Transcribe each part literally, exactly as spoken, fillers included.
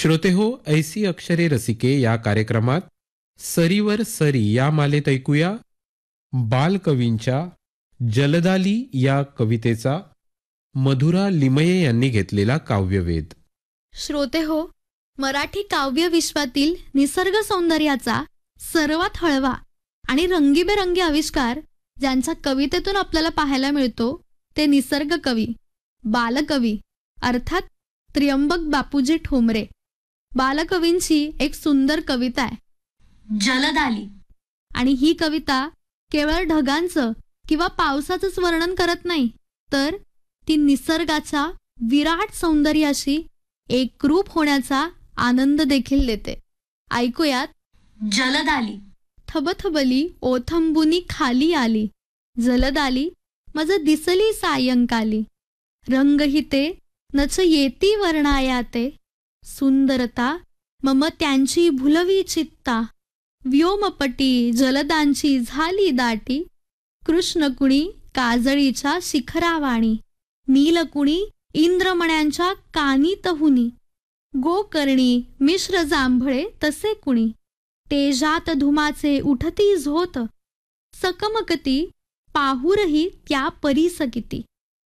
श्रोते हो, ऐसी अक्षरे रसिके या कार्यक्रमात सरीवर सरी या मालेत ऐकूया बालकवींच्या जलदाली या कवितेचा मधुरा लिमये यांनी घेतलेला काव्यवेध. श्रोते हो, मराठी काव्य विश्वातील निसर्ग सौंदर्याचा सर्वात हळवा आणि रंगीबेरंगी आविष्कार ज्यांच्या कवितेतून आपल्याला पाहायला मिळतो ते निसर्ग कवी, बालकवी अर्थात त्र्यंबक बापूजी ठोंबरे. बालकवींची एक सुंदर कविता आहे जलदाली, आणि ही कविता केवळ ढगांचं किंवा पावसाचंच वर्णन करत नाही, तर ती निसर्गाच्या विराट सौंदर्याशी एकरूप होण्याचा आनंद देखील देते. ऐकूयात. जलदाली. थबथबली ओथंबुनी खाली आली, जलदाली मज दिसली सायंकाली, रंगहिते नच येती वर्णायाते, सुंदरता मम त्यांची भुलवी चित्ता, व्योमपटी जलदांची झाली दाटी, कृष्णकुणी काजळीच्या शिखरावाणी, नीलकुणी इंद्रमण्यांच्या कानी तहुनी, गोकर्णी मिश्र जांभळे तसे कुणी, तेजात धुमाचे उठती झोत, सकमकती पाहुरही त्या परीसकिती,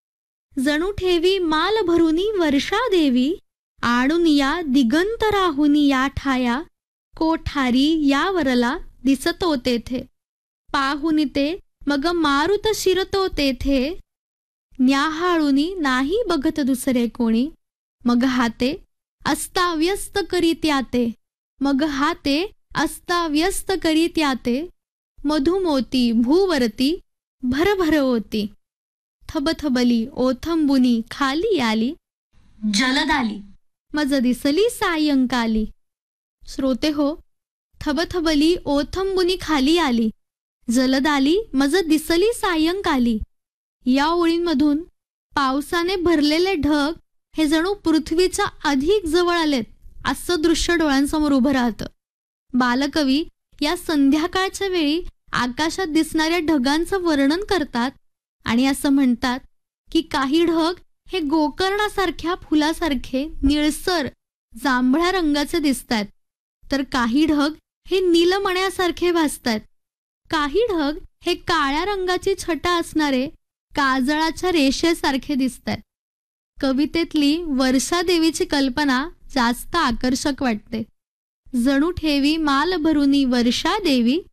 जणू ठेवी माल भरुनी वर्षा देवी, आणून या दिगंत राहुनी या ठाया, कोठारी यावरला दिसतो तेथे, पाहुनी ते मग मारुत शिरतो तेथे, न्याहाळुनी नाही बघत दुसरे कोणी, मग हाते अस्ताव्यस्त करीत्याते, मग हाते अस्ताव्यस्त करीत्याते, मधुमोती भूवरती भरभर होती, थबथबली ओथंबुनी खाली आली, जलदाली मज दिसली सायंकाली. श्रोते हो, थबथबली ओथंबुनी खाली आली, जलदाली मज दिसली सायंकाली या ओळींमधून पावसाने भरलेले ढग हे जणू पृथ्वीच्या अधिक जवळ आलेत असं दृश्य डोळ्यांसमोर उभं राहतं. बालकवी या संध्याकाळच्या वेळी आकाशात दिसणाऱ्या ढगांचं वर्णन करतात आणि असं म्हणतात की काही ढग हे गोकर्णासारख्या फुलासारखे निळसर जांभळ्या रंगाचे दिसतात, तर काही ढग हे नीलमण्यासारखे भासतात, काही ढग हे काळ्या रंगाची छटा असणारे काजळाच्या रेषेसारखे दिसतात. कवितेतली वर्षा देवीची कल्पना जास्त आकर्षक वाटते. जणू ठेवी माल भरुनी वर्षा देवी,